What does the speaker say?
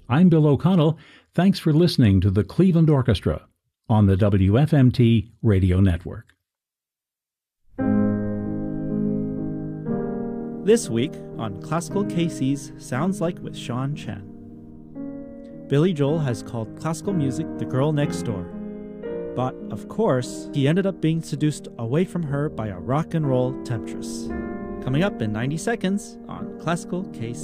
I'm Bill O'Connell. Thanks for listening to the Cleveland Orchestra on the WFMT Radio Network. This week on Classical KC's Sounds Like with Sean Chen. Billy Joel has called classical music the girl next door. But, of course, he ended up being seduced away from her by a rock and roll temptress. Coming up in 90 seconds on Classical KC.